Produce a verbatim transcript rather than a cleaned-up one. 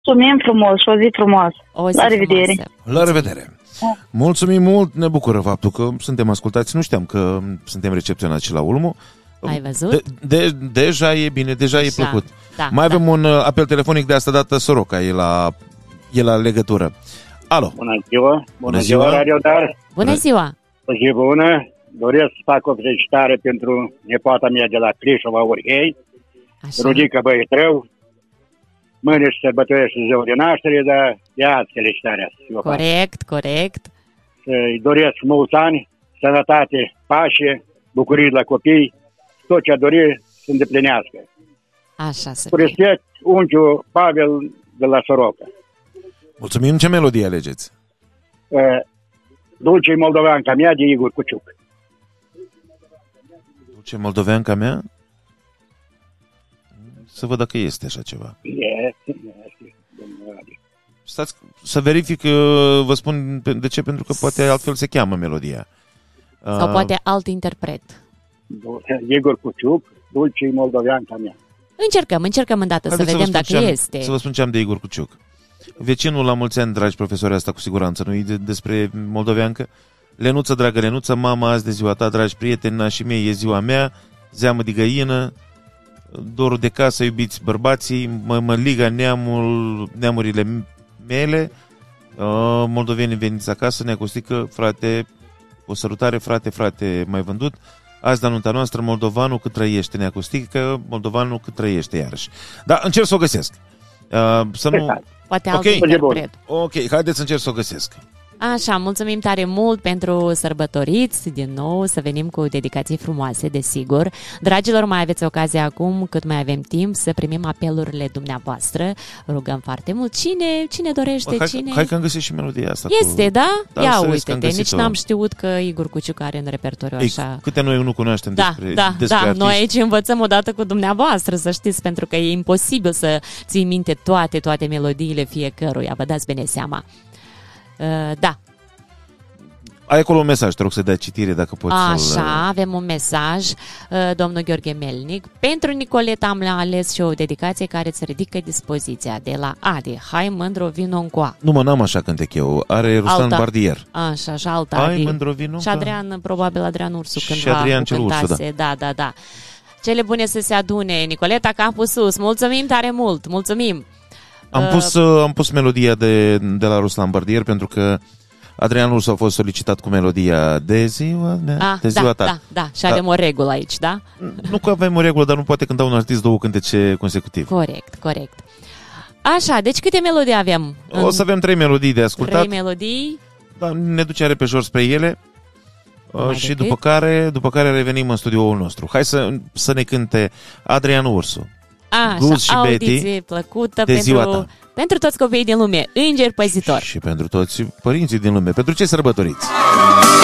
Mulțumim frumos și o zi frumoasă. O zi La revedere. frumoasă. La revedere! Mulțumim mult, ne bucură faptul că suntem ascultați. Nu știam că suntem recepționați și la Ulmu. Ai văzut? De, de, deja e bine, deja, deja. e plăcut. Da, Mai da. avem un apel telefonic de asta dată, Soroca, e la, e la legătură. Alo! Bună ziua! Bună, Bună ziua, ziua, Radio Dar! Bună ziua! O zi bună! Doresc să fac o felicitare pentru nepoata mea de la Crișova, Urhei, Așa. Rudica Băietrău. Mâine se sărbătorește ziua de naștere, dar ia felicitarea. Corect, corect. Să-i doresc mulți ani, sănătate, pace, bucurii la copii, tot ce a dorit să îndeplinească. Așa să Cu fie. respect, unchiul Pavel de la Soroca. Mulțumim, ce melodie alegeți? Uh, Dulce moldoveanca mea de Igor Cuciuc. Ce moldoveanca mea? Să văd dacă este așa ceva. Este, este, domnul Adi. Stați să verific, vă spun de ce, pentru că poate altfel se cheamă melodia. Sau Uh, poate alt interpret. Igor Cuciuc, Dulce moldoveanca mea. Încercăm, încercăm îndată să haideți vedem vă spun dacă ce am- este. Să vă spun ce am de Igor Cuciuc. Vecinul la mulți ani, dragi profesori, asta cu siguranță, nu e de, despre moldoveancă. Lenuță, dragă Lenuță, mama, azi de ziua ta, dragi prieteni, nașii mei, e ziua mea, zeamă de găină, dorul de casă, iubiți bărbații, mă, mă liga neamul, neamurile mele, uh, moldovenii veniți acasă, neacostică, frate, o sărutare, frate, frate, mai vândut, azi la nunta noastră, moldovanul cât trăiește, neacostică, moldovanul cât trăiește iarăși. Da, încerc să o găsesc. Uh, să nu... Poate Ok. alt interpret. Ok, haideți să încerc să o găsesc. Așa, mulțumim tare mult pentru sărbătoriți, din nou, să venim cu dedicații frumoase, desigur. Dragilor, mai aveți ocazia acum, cât mai avem timp, să primim apelurile dumneavoastră. Rugăm foarte mult. Cine, cine dorește, Bă, hai, cine... hai că am găsit și melodia asta. Este, cu... da? Da, Ia serios că am uite-te, nici găsit-o. n-am știut că Igor Cuciuc are în repertoriu Ei, așa... câte noi nu cunoaștem Da, despre, da, despre da, artiști. noi aici învățăm odată cu dumneavoastră, să știți, pentru că e imposibil să ții minte toate, toate melodiile fiecăruia, vă dați bine seama. Uh, da, Ai acolo un mesaj, te rog să dai citire dacă poți să-l... așa, avem un mesaj, uh, domnul Gheorghe Melnic. Pentru Nicoleta am ales și o dedicație care îți ridică dispoziția de la Adi. Hai mândro vino încoa. Nu mă, n-am așa cântec eu. Are Ruslan Alta. Bardier. Așa, și alta Hai Adi. mândro vino Și încoa. Adrian, probabil Adrian Ursu Și cândva Adrian cu cel Ursu, cântase. Da, da, da. Cele bune să se adune. Nicoleta, Campul Sus. Mulțumim tare mult, mulțumim. Am, Uh, pus, uh, am pus melodia de, de la Ruslan Bardier pentru că Adrian Ursu a fost solicitat cu melodia de ziua mea, Ah, de ziua da, ta. da, da. Și Da. avem o regulă aici, da? Nu că avem o regulă, dar nu poate cânta un artist două cântece consecutiv. Corect, corect. Așa, deci câte melodii avem? O să avem trei melodii de ascultat. Trei melodii. Da, ne ducem repejor spre ele. Uh, Mai și decât. după care, după care revenim în studioul nostru. Hai să, să ne cânte Adrian Ursu. Guz și Așa, Betty, audiție plăcută de ziua pentru, ta. pentru toți copiii din lume. Înger păzitor. Și pentru toți părinții din lume. Pentru ce sărbătoriți?